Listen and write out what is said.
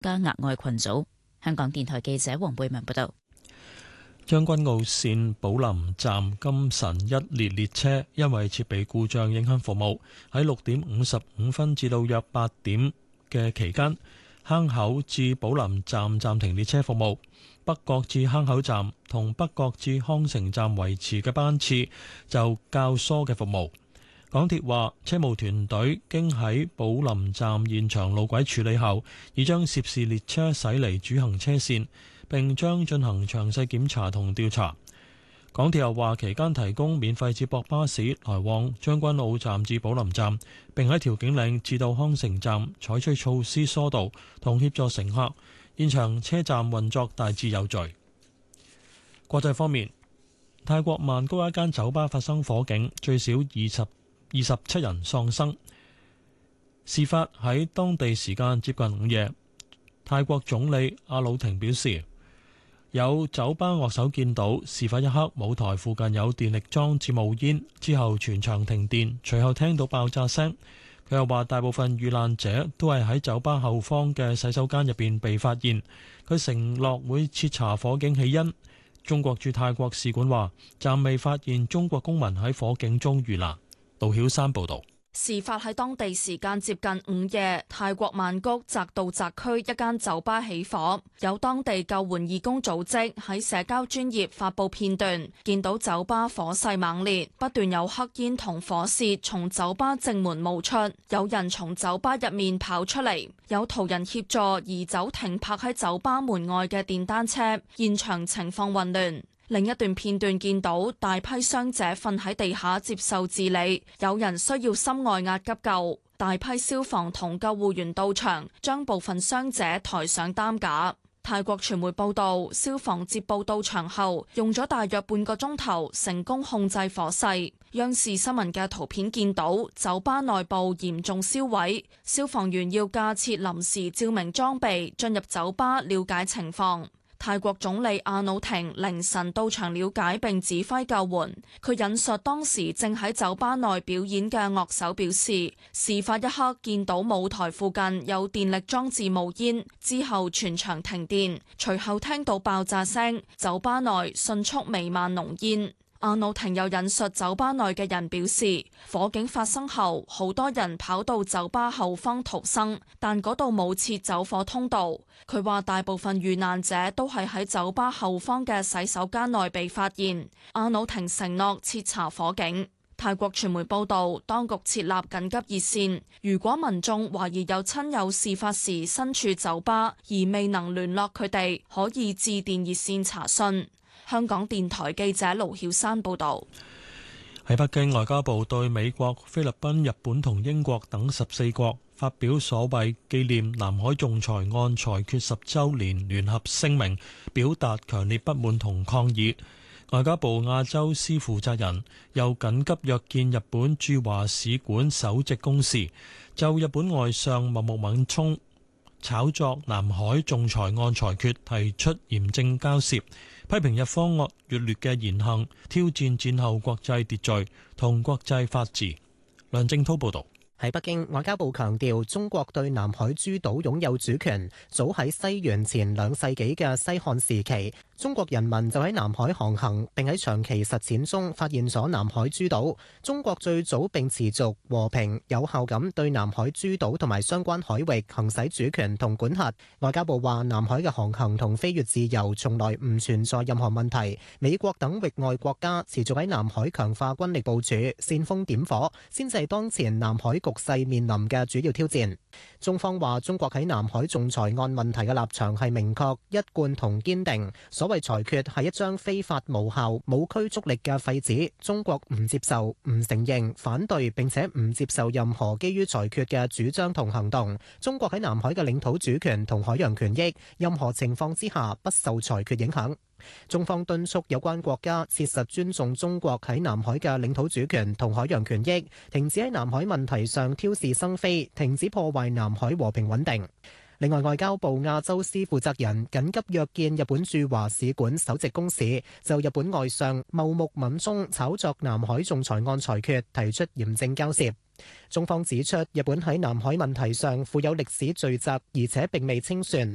加額外群組。香港電台記者黃貝文報道。 將軍澳線寶林站今晨一列列車因為設備故障影響服務，喺6:55至到約8點嘅期間，坑口至寶林站暫停列車服務，北角至坑口站同北角至康城站維持嘅班次就較疏嘅服務。港鐵話，車務團隊經喺寶林站現場路軌處理後，已將涉事列車駛離主行車線，並將進行詳細檢查同調查。港鐵又話，期間提供免費接駁巴士來往將軍澳站至寶林站，並喺調景嶺至到康城站採取措施疏導同協助乘客，現場車站運作大致有序。國際方面，泰國曼谷一間酒吧發生火警，最少27人喪生。事發喺當地時間接近午夜。泰國總理阿魯廷表示，有酒吧樂手見到事發一刻舞台附近有電力裝置冒煙，之後全場停電，隨後聽到爆炸聲。佢又話，大部分遇難者都係喺酒吧後方嘅洗手間入邊被發現。佢承諾會徹查火警起因。中國駐泰國使館話，暫未發現中國公民喺火警中遇難。杜曉山報道。 事發喺當地時間接近午夜，泰國曼谷澤道澤區一間酒吧起火，有當地救援義工組織喺社交專頁發布片段，見到酒吧火勢猛烈，不斷有黑煙同火舌從酒吧正門冒出，有人從酒吧入面跑出嚟，有途人協助移走停泊喺酒吧門外嘅電單車，現場情況混亂。另一段片段見到大批傷者瞓喺地下接受治理，有人需要心外壓急救，大批消防同救護員到場，將部分傷者抬上擔架。泰國傳媒報道，消防接報到場後，用咗大約半個鐘頭，成功控制火勢。央視新聞嘅圖片見到酒吧內部嚴重燒毀，消防員要架設臨時照明裝備進入酒吧了解情況。泰國總理阿努廷凌晨到場了解並指揮救援。佢引述當時正喺酒吧內表演嘅樂手表示，事發一刻見到舞台附近有電力裝置冒煙，之後全場停電，隨後聽到爆炸聲，酒吧內迅速彌漫濃煙。阿努廷又引述酒吧內嘅人表示，火警發生後，好多人跑到酒吧後方逃生，但嗰度冇設走火通道。佢話大部分遇難者都係喺酒吧後方嘅洗手間內被發現。阿努廷承諾徹查火警。泰國傳媒報道，當局設立緊急熱線，如果民眾懷疑有親友事發時身處酒吧而未能聯絡佢哋，可以致電熱線查詢。香港電台記者盧曉山報道。 喺北京，外交部對美國、菲律賓、日本同英國等14國發表所謂紀念南海仲裁案裁決10週年聯合聲明，表達強烈不滿同抗議。外交部亞洲司負責人又緊急約見日本駐華使館首席公使，就日本外相茂木敏充炒作南海仲裁案裁決提出嚴正交涉，批評日方惡劣嘅言行，挑戰戰後國際秩序同國際法治。梁正滔報導。 喺北京，外交部強調，中國對南海諸島擁有主權。早喺西元前2世紀嘅西漢時期，中國人民就喺南海航行，並喺長期實踐中發現咗南海諸島。中國最早並持續和平有效咁對南海諸島同埋相關海域行使主權同管轄。外交部話，南海嘅航行同飛越自由從來唔存在任何問題。美國等域外國家持續喺南海強化軍力部署，煽風點火，先至係當前南海局勢面臨嘅主要挑戰。中方話，中國喺南海仲裁案問題嘅立場係明確、一貫同堅定。所謂裁決係一張非法無效、冇驅逐力嘅廢紙，中國唔接受、唔承認、反對並且唔接受任何基於裁決嘅主張同行動。中國喺南海嘅領土主權同海洋權益，任何情況之下不受裁決影響。中方敦促有關國家切實尊重中國喺南海嘅領土主權同海洋權益，停止喺南海問題上挑事生非，停止破壞南海和平穩定。另外，外交部亞洲司負責人緊急約見日本駐華使館首席公使，就日本外相茂木敏充炒作南海仲裁案裁決提出嚴正交涉。中方指出，日本喺南海問題上負有歷史罪責，而且並未清算，